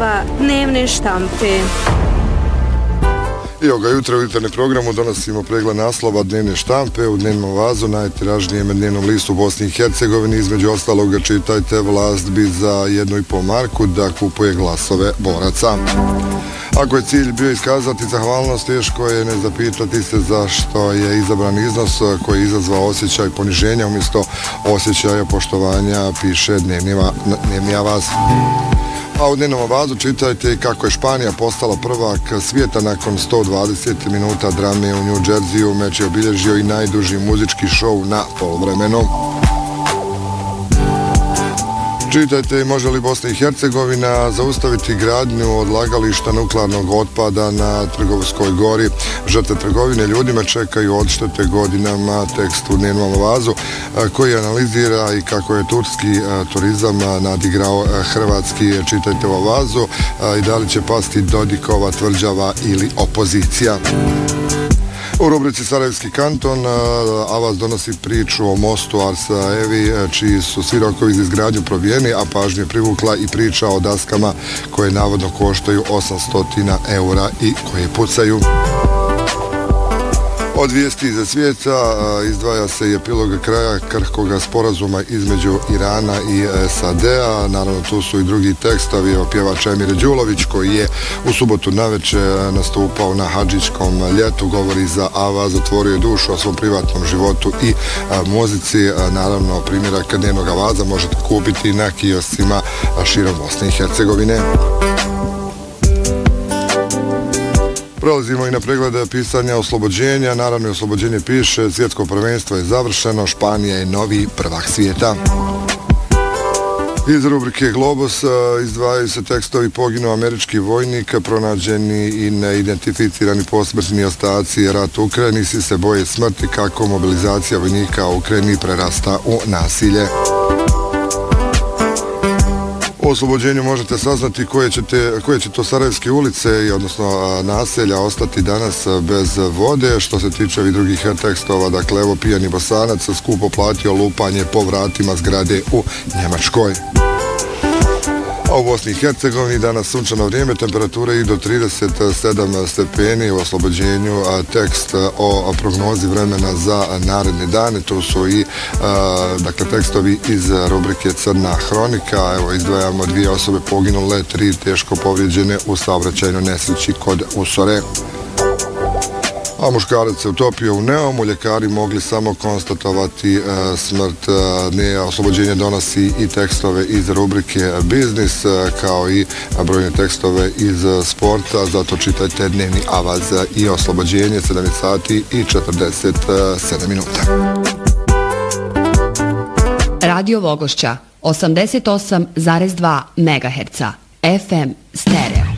naslova dnevne štampe. I ovoga jutra u jutarnjem programu donosimo pregled naslova dnevne štampe. U dnevnom vazu najtiražnijem dnevnom listu u Bosni i Hercegovini. Između ostaloga čitajte: vlast bi za 1,5 marku da kupuje glasove boraca. Ako je cilj bio iskazati zahvalnost, teško je ne zapitati se zašto je izabran iznos koji je izazvao osjećaj poniženja umjesto osjećaja poštovanja, piše Dnevni Avaz. A u dnevnom vazu čitajte kako je Španija postala prvak svijeta nakon 120 minuta drame u New Jerseyu. Meč je obilježio i najduži muzički šou na poluvremenu. Čitajte i može li Bosna i Hercegovina zaustaviti gradnju odlagališta nuklearnog otpada na Trgovskoj gori. Žrtve trgovine ljudima čekaju odštete godinama. Tekst u dnevnom vazu koji analizira i kako je turski turizam nadigrao hrvatski. Čitajte u vazu i da li će pasti Dodikova tvrđava ili opozicija. U rubrici Sarajevski kanton Avaz donosi priču o mostu Arsa-Evi, čiji su svi rokovi za izgradnju probijeni, a pažnju je privukla i priča o daskama koje navodno koštaju 800 eura i koje pucaju. Od vijesti za svijeta izdvaja se i epilog kraja krhkog sporazuma između Irana i SAD-a. Naravno, tu su i drugi tekstovi o pjevač Emir Đulović, koji je u subotu navečer nastupao na hadžičkom ljetu. Govori za Avaz, otvorio je dušu o svom privatnom životu i muzici. Naravno, primjerak dnevnog Avaza možete kupiti na kioscima širom Bosne i Hercegovine. Prelazimo i na pregled pisanja oslobođenja. Naravno, oslobođenje piše: svjetsko prvenstvo je završeno, Španija je novi prvak svijeta. Iz rubrike Globus izdvajaju se tekstovi: poginuo američki vojnik, pronađeni i neidentificirani posmrtni ostaci, rat u Ukrajini, svi se boje smrti, kako mobilizacija vojnika u Ukrajini prerasta u nasilje. O oslobođenju možete saznati koje će to sarajevske ulice, odnosno naselja, ostati danas bez vode. Što se tiče ovih drugih tekstova, dakle, evo, pijani Bosanac skupo platio lupanje po vratima zgrade u Njemačkoj. A u Bosni i Hercegovini danas sunčano vrijeme, temperature i do 37 stepeni. U oslobođenju tekst o prognozi vremena za naredne dane. Tu su i dakle, tekstovi iz rubrike Crna hronika. Evo, izdvajamo 2 osobe poginule, 3 teško povrijeđene u saobraćajnoj nesreći kod Usore. A muškarac se utopio u Neumu, ljekari mogli samo konstatovati smrt. Oslobođenje donosi i tekstove iz rubrike Biznis, kao i brojne tekstove iz sporta, zato čitajte Dnevni Avaz i oslobođenje. 17 sati i 47 minuta. Radio Vogošća 88,2 MHz FM stereo.